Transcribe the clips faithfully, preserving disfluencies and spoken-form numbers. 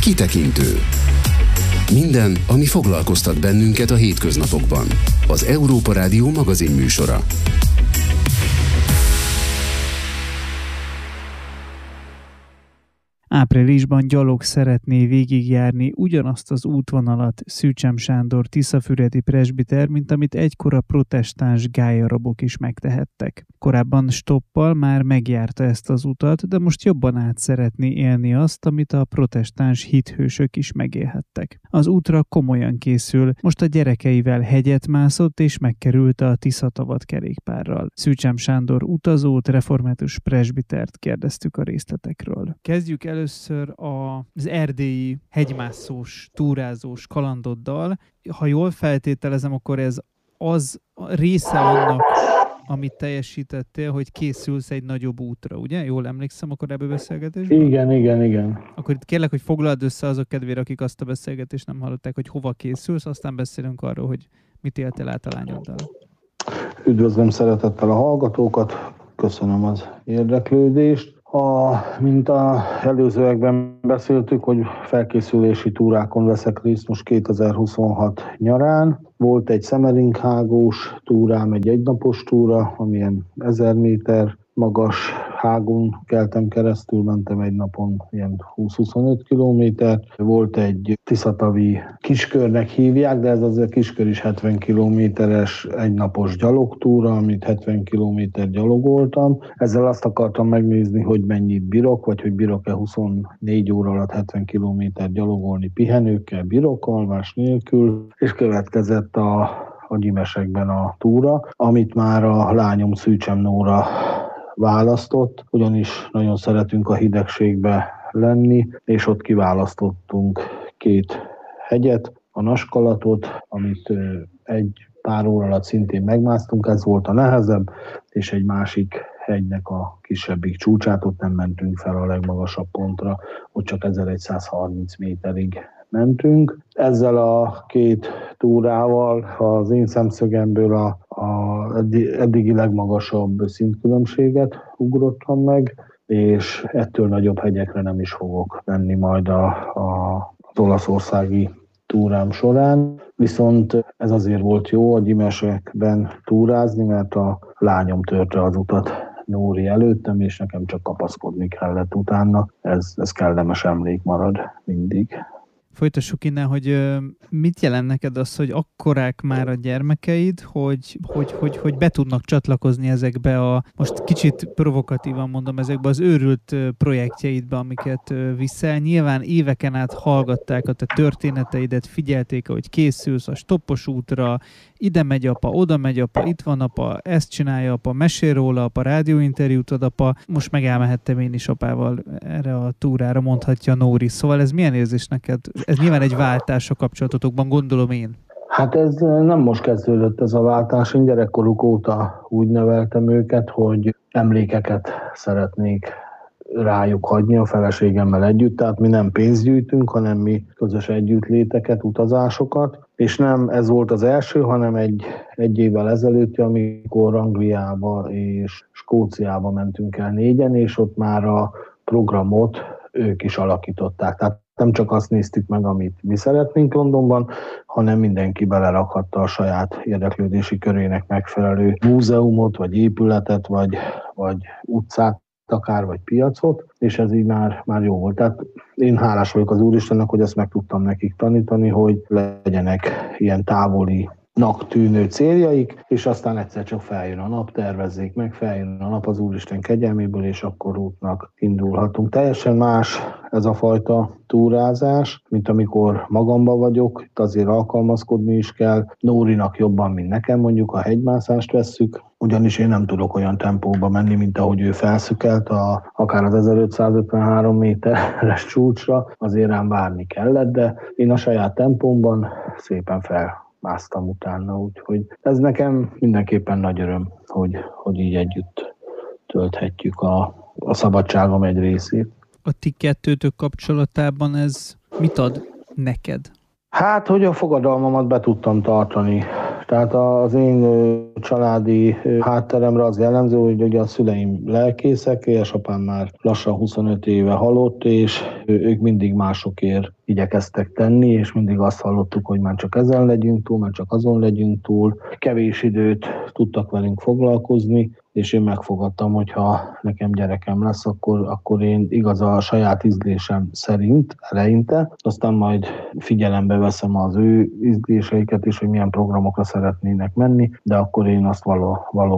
Kitekintő. Minden, ami foglalkoztat bennünket a hétköznapokban. Az Európa Rádió magazinműsora. Áprilisban gyalog szeretné végigjárni ugyanazt az útvonalat Szűcsem Sándor tiszafüredi presbiter, mint amit egykor a protestáns gályarabok is megtehettek. Korábban stoppal már megjárta ezt az utat, de most jobban át szeretné élni azt, amit a protestáns hithősök is megélhettek. Az útra komolyan készül, most a gyerekeivel hegyet mászott és megkerülte a Tiszatavat kerékpárral. Szűcsem Sándor utazót, református presbitert kérdeztük a részletekről. Kezdjük elő Először az erdélyi hegymászós, túrázós kalandoddal. Ha jól feltételezem, akkor ez az része annak, amit teljesítettél, hogy készülsz egy nagyobb útra, ugye? Jól emlékszem a korábbi beszélgetésben? Igen, igen, igen. Akkor itt kérlek, hogy foglald össze azok kedvére, akik azt a beszélgetést nem hallották, hogy hova készülsz, aztán beszélünk arról, hogy mit éltél át a lányoddal. Üdvözlöm szeretettel a hallgatókat, köszönöm az érdeklődést. A, mint az előzőekben beszéltük, hogy felkészülési túrákon veszek részt most kétezer-huszonhat nyarán. Volt egy szemerinkhágós túrám, egy egynapos túra, amilyen ezer méter magas hágon keltem keresztül, mentem egy napon ilyen húsz-huszonöt kilométer. Volt egy tiszatavi kiskörnek hívják, de ez azért kiskör is hetven kilométeres egynapos gyalogtúra, amit hetven kilométer gyalogoltam. Ezzel azt akartam megnézni, hogy mennyit bírok, vagy hogy bírok-e huszonnégy óra alatt hetven kilométer gyalogolni pihenőkkel, bírok alvás nélkül, és következett a, a Gyimesekben a túra, amit már a lányom Szűcsem Nóra választott, ugyanis nagyon szeretünk a hidegségbe lenni, és ott kiválasztottunk két hegyet, a Naskalatot, amit egy pár óra alatt szintén megmásztunk, ez volt a nehezebb, és egy másik hegynek a kisebbik csúcsát, ott nem mentünk fel a legmagasabb pontra, ott csak ezerszázharminc méterig mentünk. Ezzel a két túrával az én szemszögemből a, a eddigi legmagasabb szintkülönbséget ugrottam meg, és ettől nagyobb hegyekre nem is fogok menni majd a, a, az olaszországi túrám során. Viszont ez azért volt jó a Gyimesekben túrázni, mert a lányom törte az utat Nóri előttem, és nekem csak kapaszkodni kellett utána. Ez, ez kellemes emlék marad mindig. Folytassuk innen, hogy mit jelent neked az, hogy akkorák már a gyermekeid, hogy, hogy, hogy, hogy be tudnak csatlakozni ezekbe a, most kicsit provokatívan mondom, ezekbe az őrült projektjeidbe, amiket viszel. Nyilván éveken át hallgatták a te történeteidet, figyelték, hogy készülsz a stoppos útra, ide megy apa, oda megy apa, itt van apa, ezt csinálja apa, mesél róla apa, rádióinterjút ad apa, most meg elmehettem én is apával erre a túrára, mondhatja Nóri. Szóval ez milyen érzés neked? Ez nyilván egy váltás a kapcsolatotokban, gondolom én. Hát ez nem most kezdődött ez a váltás. Én gyerekkoruk óta úgy neveltem őket, hogy emlékeket szeretnék rájuk hagyni a feleségemmel együtt. Tehát mi nem pénzt gyűjtünk, hanem mi közös együttléteket, utazásokat. És nem ez volt az első, hanem egy, egy évvel ezelőtt, amikor Angliába és Skóciába mentünk el négyen, és ott már a programot ők is alakították. Tehát nem csak azt néztük meg, amit mi szeretnénk Londonban, hanem mindenki belerakhatta a saját érdeklődési körének megfelelő múzeumot, vagy épületet, vagy, vagy utcát, akár, vagy piacot, és ez így már, már jó volt. Tehát én hálás vagyok az Úristennek, hogy ezt meg tudtam nekik tanítani, hogy legyenek ilyen távoli nak tűnő céljaik, és aztán egyszer csak feljön a nap, tervezzék meg, feljön a nap az Úristen kegyelméből, és akkor útnak indulhatunk. Teljesen más ez a fajta túrázás, mint amikor magamban vagyok, itt azért alkalmazkodni is kell. Nórinak jobban, mint nekem, mondjuk a hegymászást vesszük, ugyanis én nem tudok olyan tempóba menni, mint ahogy ő felszükelt, a, akár az ezerötszázötvenhárom méteres csúcsra, azért rám várni kellett, de én a saját tempómban szépen fel másztam utána, úgyhogy ez nekem mindenképpen nagy öröm, hogy, hogy így együtt tölthetjük a, a szabadságom egy részét. A ti kettőtök kapcsolatában ez mit ad neked? Hát, hogy a fogadalmamat be tudtam tartani Tehát az én családi hátteremre az jellemző, hogy ugye a szüleim lelkészek, édesapám már lassan huszonöt éve halott, és ők mindig másokért igyekeztek tenni, és mindig azt hallottuk, hogy már csak ezen legyünk túl, már csak azon legyünk túl. Kevés időt tudtak velünk foglalkozni, és én megfogadtam, hogy ha nekem gyerekem lesz, akkor, akkor én igaz a saját ízlésem szerint eleinte, aztán majd figyelembe veszem az ő ízléseiket is, hogy milyen programokra szeretnének menni, de akkor én azt való,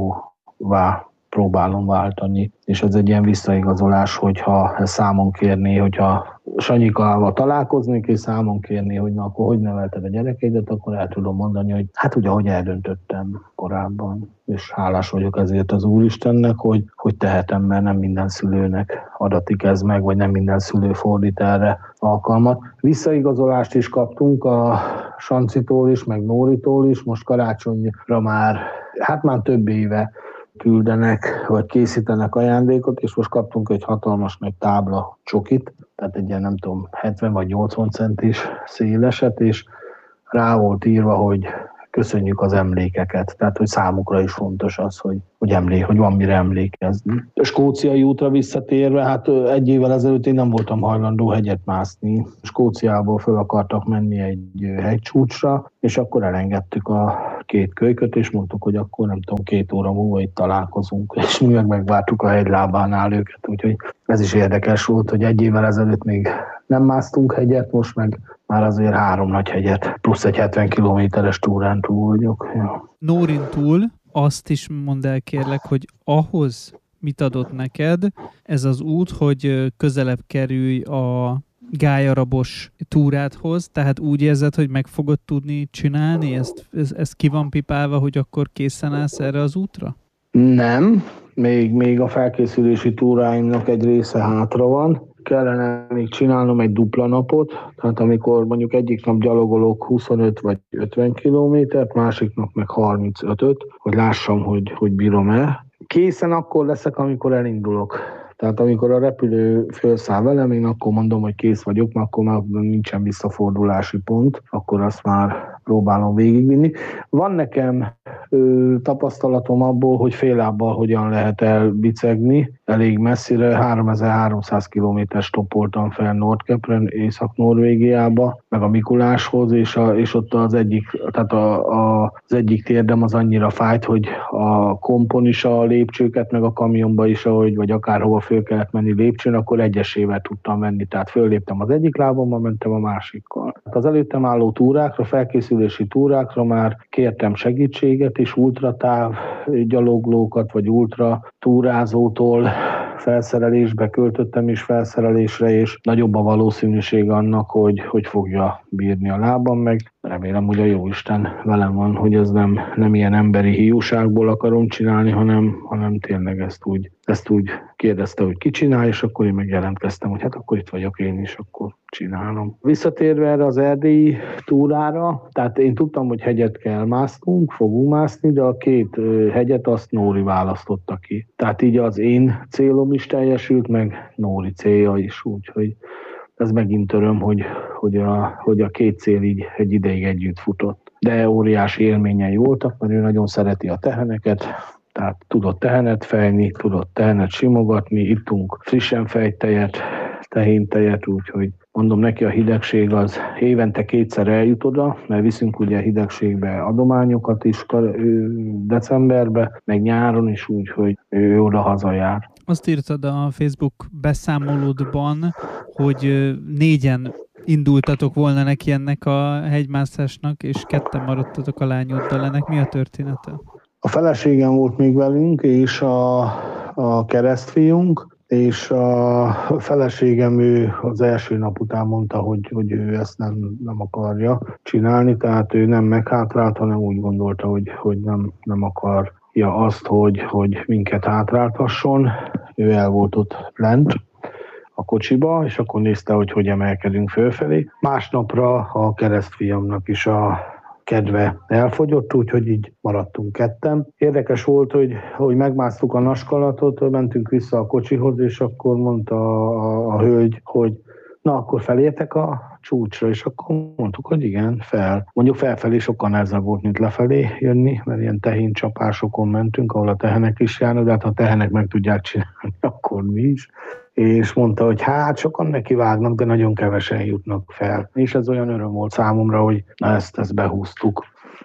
valóvá próbálom váltani. És ez egy ilyen visszaigazolás, hogyha számon kérné, hogyha Sanyikával találkoznék, és számon kérné, hogy na, akkor hogy nevelted a gyerekeidet, akkor el tudom mondani, hogy hát ugye, ahogy eldöntöttem korábban. És hálás vagyok ezért az Úristennek, hogy, hogy tehetem, mert nem minden szülőnek adatik ez meg, vagy nem minden szülő fordít erre alkalmat. Visszaigazolást is kaptunk a Sancitól is, meg Nóritól is, most karácsonyra már, hát már több éve küldenek, vagy készítenek ajándékot, és most kaptunk egy hatalmas nagy tábla csokit, tehát egy ilyen nem tudom, hetven vagy nyolcvan centis széleset, és rá volt írva, hogy köszönjük az emlékeket. Tehát, hogy számukra is fontos az, hogy, hogy, emlék, hogy van mire emlékezni. A skóciai útra visszatérve, hát egy évvel ezelőtt én nem voltam hajlandó hegyet mászni. Skóciából föl akartak menni egy hegycsúcsra, és akkor elengedtük a két kölyköt, és mondtuk, hogy akkor nem tudom, két óra múlva itt találkozunk, és mi meg megvártuk a hegylábánál őket. Úgyhogy ez is érdekes volt, hogy egy évvel ezelőtt még nem másztunk hegyet, most meg már azért három nagy hegyet, plusz egy hetven kilométeres túrán túl vagyok. Ja. Nórin túl azt is mondd el kérlek, hogy ahhoz mit adott neked ez az út, hogy közelebb kerülj a gályarabos túrádhoz, tehát úgy érzed, hogy meg fogod tudni csinálni? Ezt, ez, ez ki van pipálva, hogy akkor készen állsz erre az útra? Nem, még, még a felkészülési túráimnak egy része hátra van. Kellene még csinálnom egy dupla napot, tehát amikor mondjuk egyik nap gyalogolok huszonöt vagy ötven kilométert, másik nap meg harmincötöt, hogy lássam, hogy, hogy bírom-e. Készen akkor leszek, amikor elindulok. Tehát amikor a repülő felszáll velem, én akkor mondom, hogy kész vagyok, mert akkor már nincsen visszafordulási pont, akkor azt már próbálom végigvinni. Van nekem ö, tapasztalatom abból, hogy féllábbal hogyan lehet elbicegni, elég messzire, háromezer-háromszáz kilométer stoppoltam fel Nordkapren, Észak-Norvégiába, meg a Mikuláshoz, és, a, és ott az egyik, tehát a, a, az egyik térdem az annyira fájt, hogy a kompon is a lépcsőket, meg a kamionba is, ahogy, vagy akárhova föl kellett menni lépcsőn, akkor egyesével tudtam menni, tehát fölléptem az egyik lábommal, mentem a másikkal. Az előttem álló túrákra, felkészülési túrákra már kértem segítséget is, ultratáv gyaloglókat, vagy ultra túrázótól felszerelésbe költöttem is felszerelésre, és nagyobb a valószínűség annak, hogy, hogy fogja bírni a lábam, meg remélem, hogy a Jóisten velem van, hogy ez nem, nem ilyen emberi hiúságból akarom csinálni, hanem, hanem tényleg ezt úgy, ezt úgy kérdezte, hogy ki csinál, és akkor én megjelentkeztem, hogy hát akkor itt vagyok én is, akkor csinálom. Visszatérve erre az erdélyi túrára, tehát én tudtam, hogy hegyet kell másznunk, fogunk mászni, de a két hegyet azt Nóri választotta ki. Tehát így az én célom is teljesült, meg Nóri célja is, úgyhogy ez megint öröm, hogy, hogy, a, hogy a két cél így egy ideig együtt futott. De óriási élményei voltak, mert ő nagyon szereti a teheneket, tehát tudott tehenet fejni, tudott tehenet simogatni, ittunk frissen fejt tejet, tehéntejet, úgyhogy mondom neki, a hidegség az évente kétszer eljut oda, mert viszünk ugye a hidegségbe adományokat is decemberbe, meg nyáron is, úgyhogy ő oda hazajár. Azt írtad a Facebook beszámolódban, hogy négyen indultatok volna neki ennek a hegymászásnak, és ketten maradtatok a lányoddal. Ennek mi a története? A feleségem volt még velünk, és a, a keresztfiunk, és a feleségem ő az első nap után mondta, hogy, hogy ő ezt nem, nem akarja csinálni, tehát ő nem meghátrált, hanem úgy gondolta, hogy, hogy nem, nem akarja azt, hogy, hogy minket hátráltasson. Ő el volt ott lent a kocsiba, és akkor nézte, hogy hogy emelkedünk fölfelé. Másnapra a keresztfiamnak is a kedve elfogyott, úgyhogy így maradtunk ketten. Érdekes volt, hogy, hogy megmásztuk a Naskalatot, mentünk vissza a kocsihoz, és akkor mondta a, a, a hölgy, hogy na akkor felértek a csúcsra, és akkor mondtuk, hogy igen, fel. Mondjuk felfelé sokkal nehezebb volt, mint lefelé jönni, mert ilyen tehén csapásokon mentünk, ahol a tehenek is járnak, de hát ha a tehenek meg tudják csinálni, akkor mi is. És mondta, hogy hát sokan neki vágnak, de nagyon kevesen jutnak fel. És ez olyan öröm volt számomra, hogy na ezt, ezt behúztuk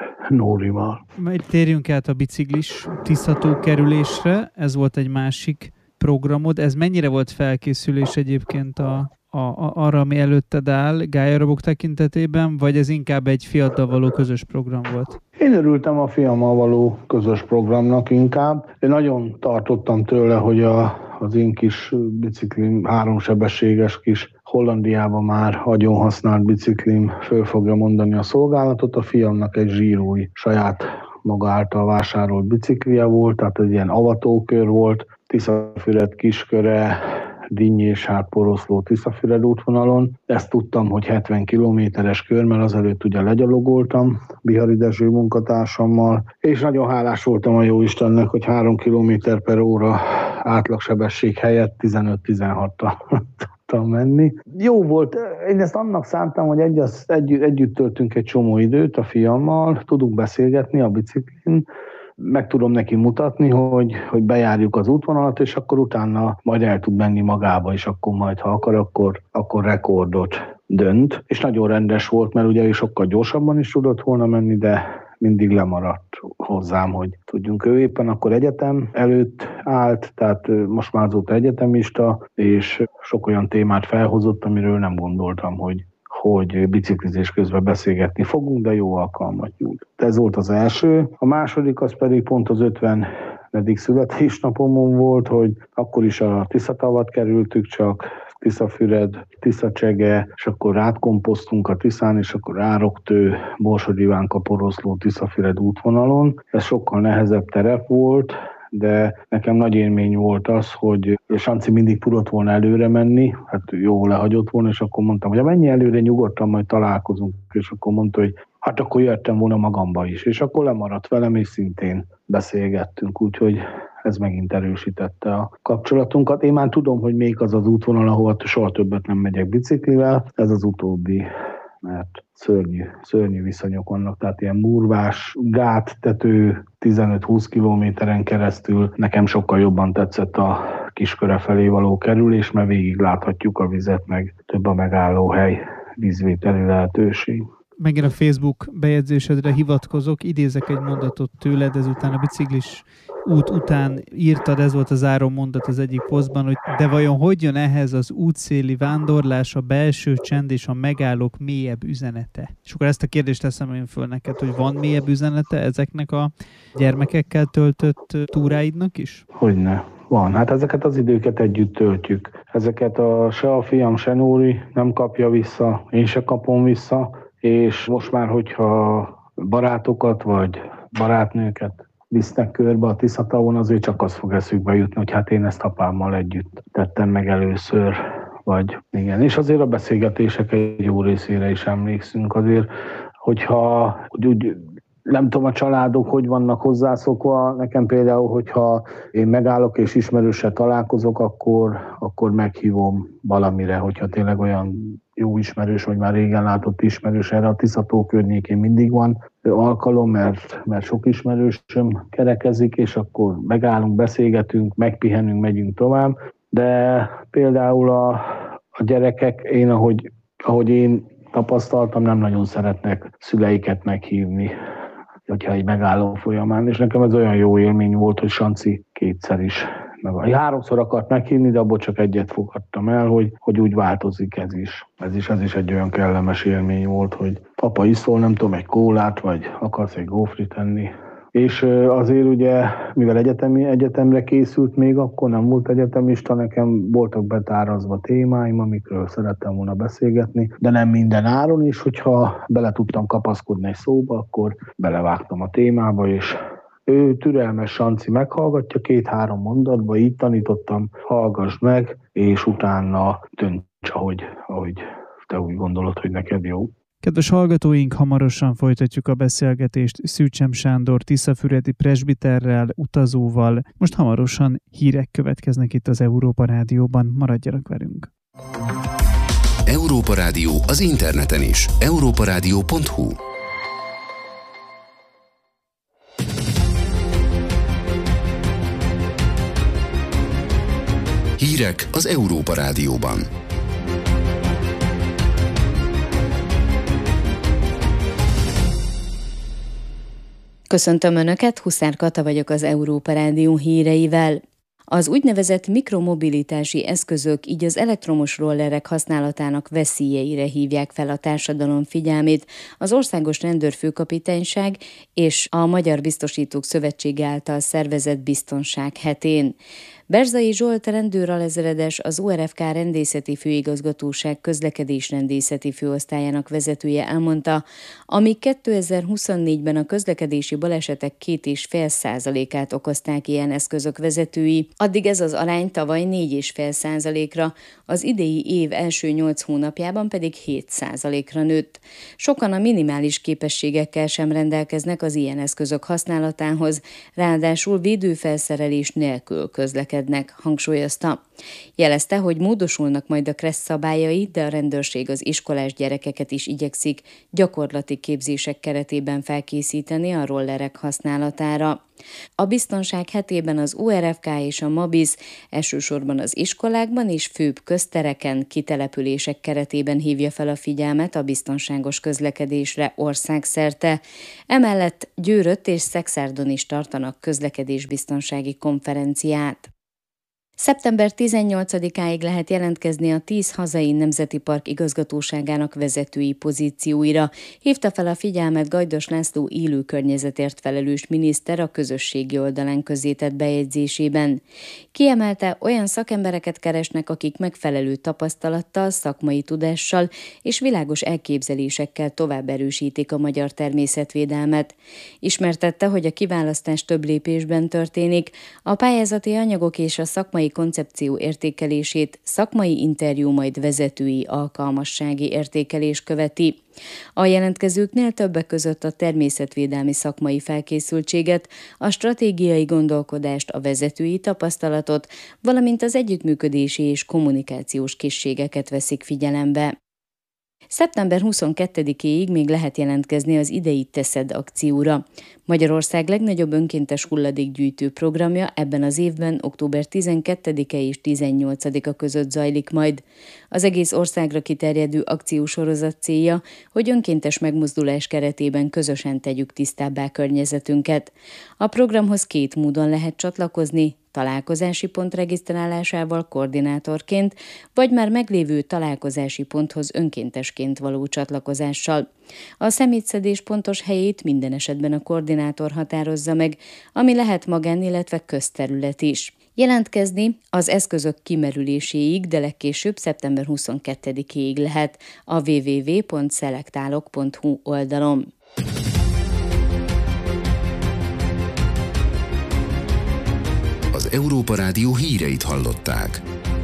Nórival. Majd térjünk át a biciklis Tisza-tó kerülésre, ez volt egy másik programod. Ez mennyire volt felkészülés egyébként a, a, a, arra, ami előtted áll gályarabok tekintetében, vagy ez inkább egy fiatal való közös program volt? Én örültem a fiammal való közös programnak inkább. Én nagyon tartottam tőle, hogy a, az én kis biciklim, háromsebességes kis Hollandiában már agyon használt biciklim föl fogja mondani a szolgálatot. A fiamnak egy zsírói saját maga által vásárolt biciklije volt, tehát egy ilyen avatókör volt, Tiszafüred kisköre, Dinnyi és hát Poroszló Tiszafüred útvonalon. Ezt tudtam, hogy hetven kilométeres kör, mert azelőtt ugye legyalogoltam Bihari Dezső munkatársammal, és nagyon hálás voltam a jóistennek, hogy három kilométer per óra átlagsebesség helyett tizenöt-tizenhattal tudtam menni. Jó volt, én ezt annak szántam, hogy egy, egy, együtt töltünk egy csomó időt a fiammal, tudunk beszélgetni a biciklin, meg tudom neki mutatni, hogy, hogy bejárjuk az útvonalat, és akkor utána majd el tud menni magába, és akkor majd, ha akar, akkor, akkor rekordot dönt. És nagyon rendes volt, mert ugye sokkal gyorsabban is tudott volna menni, de mindig lemaradt hozzám, hogy tudjunk. Ő éppen akkor egyetem előtt állt, tehát most már azóta egyetemista, és sok olyan témát felhozott, amiről nem gondoltam, hogy hogy biciklizés közben beszélgetni fogunk, de jó alkalmat nyújt. Ez volt az első. A második az pedig pont az ötvenedik születésnapomon volt, hogy akkor is a Tiszatavat kerültük csak, Tiszafüred, Tiszacsege, és akkor átkomposztunk a Tiszán, és akkor Rároktő, Borsod Ivánka, Poroszló, Tiszafüred útvonalon. Ez sokkal nehezebb terep volt, de nekem nagy élmény volt az, hogy Sanci mindig tudott volna előre menni, hát jó lehagyott volna, és akkor mondtam, hogy menj előre, nyugodtan, majd találkozunk, és akkor mondta, hogy hát akkor jöttem volna magamba is, és akkor lemaradt velem, és szintén beszélgettünk, úgyhogy ez megint erősítette a kapcsolatunkat. Én már tudom, hogy még az az útvonal, ahol soha többet nem megyek biciklivel, ez az utóbbi, mert szörnyű, szörnyű viszonyok vannak, tehát ilyen murvás, gáttető tizenöt-húsz kilométeren keresztül. Nekem sokkal jobban tetszett a Kisköre felé való kerülés, mert végig láthatjuk a vizet, meg több a megállóhely, vízvételi lehetőség. Megint a Facebook bejegyzésedre hivatkozok, idézek egy mondatot tőled, ezután a biciklis út után írtad, ez volt a záró mondat az egyik posztban, hogy de vajon hogy jön ehhez az útszéli vándorlás, a belső csend és a megállók mélyebb üzenete? És akkor ezt a kérdést teszem én föl neked, hogy van mélyebb üzenete ezeknek a gyermekekkel töltött túráidnak is? Hogyne. Van, hát ezeket az időket együtt töltjük. Ezeket a, se a fiam, se Nóri nem kapja vissza, én se kapom vissza, és most már, hogyha barátokat vagy barátnőket visznek körbe a Tiszatavon, azért csak az fog eszükbe jutni, hogy hát én ezt apámmal együtt tettem meg először, vagy igen. És azért a beszélgetések egy jó részére is emlékszünk azért, hogyha hogy úgy, nem tudom, a családok hogy vannak hozzászokva, nekem például, hogyha én megállok és ismerőssel találkozok, akkor, akkor meghívom valamire, hogyha tényleg olyan jó ismerős, vagy már régen látott ismerős, erre a Tisza-tó környékén mindig van alkalom, mert, mert sok ismerősöm kerekezik, és akkor megállunk, beszélgetünk, megpihenünk, megyünk tovább. De például a, a gyerekek, én ahogy, ahogy én tapasztaltam, nem nagyon szeretnek szüleiket meghívni, hogyha egy megálló folyamán, és nekem ez olyan jó élmény volt, hogy Sanci kétszer is, meg háromszor akart meghívni, de abból csak egyet fogadtam el, hogy, hogy úgy változik ez is. Ez is, ez is egy olyan kellemes élmény volt, hogy apa iszol, nem tudom, egy kólát, vagy akarsz egy gófrit enni. És azért ugye, mivel egyetemi, egyetemre készült még, akkor nem volt egyetemista, nekem voltak betárazva témáim, amikről szerettem volna beszélgetni, de nem minden áron is, hogyha bele tudtam kapaszkodni egy szóba, akkor belevágtam a témába, és ő türelmes Sanci meghallgatja két-három mondatba, így tanítottam, hallgass meg, és utána dönts, ahogy, ahogy te úgy gondolod, hogy neked jó. Kedves hallgatóink, hamarosan folytatjuk a beszélgetést Szűcsem Sándor tiszafüredi presbiterrel, utazóval. Most hamarosan hírek következnek itt az Európa Rádióban. Maradjanak velünk! Európa Rádió az interneten is. európa rádió pont hu. Hírek az Európa Rádióban. Köszöntöm Önöket, Huszár Kata vagyok az Európa Rádió híreivel. Az úgynevezett mikromobilitási eszközök, így az elektromos rollerek használatának veszélyeire hívják fel a társadalom figyelmét az Országos Rendőrfőkapitányság és a Magyar Biztosítók Szövetsége által szervezett Biztonság hetén. Berzai Zsolt rendőralezredes, az o er ef ká Rendészeti Főigazgatóság közlekedésrendészeti főosztályának vezetője elmondta, amíg kétezer-huszonnégyben a közlekedési balesetek két és fél százalékát okozták ilyen eszközök vezetői, addig ez az arány tavaly négy és fél százalékra, az idei év első nyolc hónapjában pedig hét százalékra nőtt. Sokan a minimális képességekkel sem rendelkeznek az ilyen eszközök használatához, ráadásul védőfelszerelés nélkül közlekednek, hangsúlyozta. Jelezte, hogy módosulnak majd a kressz szabályai, de a rendőrség az iskolás gyerekeket is igyekszik gyakorlati képzések keretében felkészíteni a rollerek használatára. A biztonság hetében az o er ef ká és a MABIS elsősorban az iskolákban és főbb köztereken, kitelepülések keretében hívja fel a figyelmet a biztonságos közlekedésre országszerte. Emellett Győrött és Szekszárdon is tartanak közlekedésbiztonsági konferenciát. szeptember tizennyolcadikáig lehet jelentkezni a tíz hazai nemzeti park igazgatóságának vezetői pozícióira. Hívta fel a figyelmet Gajdos László élő környezetért felelős miniszter a közösségi oldalán közzétett bejegyzésében. Kiemelte, olyan szakembereket keresnek, akik megfelelő tapasztalattal, szakmai tudással és világos elképzelésekkel tovább erősítik a magyar természetvédelmet. Ismertette, hogy a kiválasztás több lépésben történik, a pályázati anyagok és a szakmai koncepció értékelését szakmai interjú, majd vezetői alkalmassági értékelés követi. A jelentkezőknél többek között a természetvédelmi szakmai felkészültséget, a stratégiai gondolkodást, a vezetői tapasztalatot, valamint az együttműködési és kommunikációs készségeket veszik figyelembe. szeptember huszonkettedikéig még lehet jelentkezni az idei Teszed akcióra. Magyarország legnagyobb önkéntes hulladékgyűjtő programja ebben az évben október tizenkettedike és tizennyolcadika között zajlik majd. Az egész országra kiterjedő akciósorozat célja, hogy önkéntes megmozdulás keretében közösen tegyük tisztábbá környezetünket. A programhoz két módon lehet csatlakozni, találkozási pont regisztrálásával koordinátorként, vagy már meglévő találkozási ponthoz önkéntesként való csatlakozással. A szemétszedés pontos helyét minden esetben a koordinátor határozza meg, ami lehet magán, illetve közterület is. Jelentkezni az eszközök kimerüléséig, de legkésőbb szeptember huszonkettedikéig lehet a double-u double-u double-u pont szelektálok pont hu oldalon. Az Európa Rádió híreit hallották.